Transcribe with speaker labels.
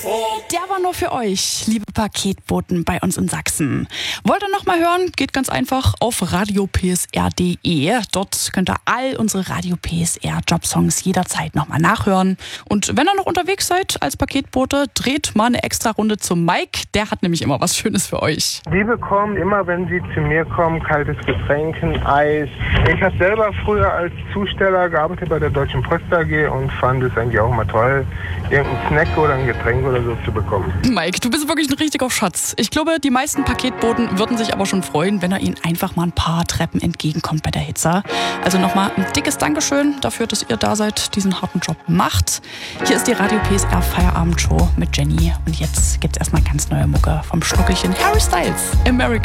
Speaker 1: Der war nur für euch, liebe Paketboten bei uns in Sachsen. Wollt ihr noch mal hören? Geht ganz einfach auf radiopsr.de. Dort könnt ihr all unsere Radio PSR Jobsongs jederzeit noch mal nachhören. Und wenn ihr noch unterwegs seid als Paketbote, dreht mal eine extra Runde zum Mike. Der hat nämlich immer was Schönes für euch.
Speaker 2: Die bekommen immer, wenn sie zu mir kommen, kaltes Getränk, ein Eis. Ich habe selber früher als Zusteller gearbeitet bei der Deutschen Post AG und fand es eigentlich auch mal toll, irgendeinen Snack oder ein Getränk oder so zu bekommen.
Speaker 1: Mike, du bist wirklich ein richtiger Schatz. Ich glaube, die meisten Paketboten würden sich aber schon freuen, wenn er ihnen einfach mal ein paar Treppen entgegenkommt bei der Hitze. Also nochmal ein dickes Dankeschön dafür, dass ihr da seid, diesen harten Job macht. Hier ist die Radio PSR Feierabendshow mit Jenny. Und jetzt gibt's erstmal ganz neue Mucke vom Schnuckelchen Harry Styles, America.